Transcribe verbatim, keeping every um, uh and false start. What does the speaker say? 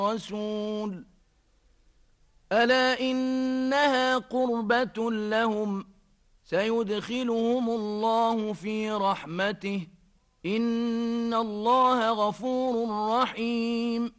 الرسول ألا إنها قربة لهم سيدخلهم الله في رحمته إن الله غفور رحيم